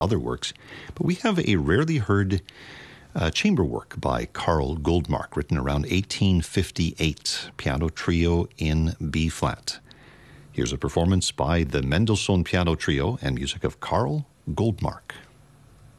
other works. But we have a rarely heard chamber work by Carl Goldmark, written around 1858, piano trio in B-flat. Here's a performance by the Mendelssohn Piano Trio and music of Carl Goldmark.